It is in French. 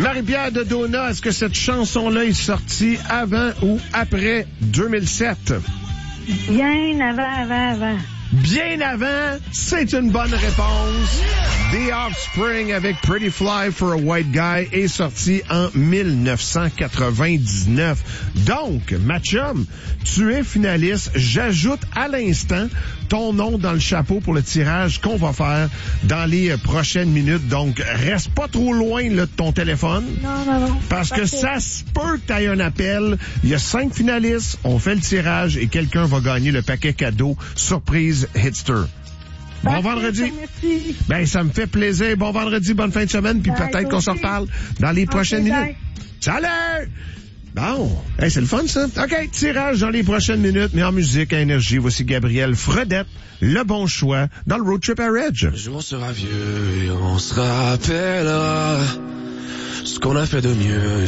Marie-Pierre de Dona, est-ce que cette chanson-là est sortie avant ou après 2007? Bien avant. Bien avant, c'est une bonne réponse. The Offspring avec Pretty Fly for a White Guy est sorti en 1999. Donc, ma chum, tu es finaliste. J'ajoute à l'instant ton nom dans le chapeau pour le tirage qu'on va faire dans les prochaines minutes. Donc, reste pas trop loin là, de ton téléphone. Non. Parce que ça se peut que tu aies un appel. Il y a 5 finalistes. On fait le tirage et quelqu'un va gagner le paquet cadeau surprise Hitster. Bon vendredi. Merci. Ben, ça me fait plaisir. Bon vendredi, bonne fin de semaine, puis peut-être qu'on se reparle dans les prochaines minutes. Salut! Bon, hey, c'est le fun, ça. OK, tirage dans les prochaines minutes, mais en musique, à Énergie. Voici Gabriel Fredette, le bon choix, dans le Road Trip à Reg. Le jour sera vieux et on se rappellera ce qu'on a fait de mieux.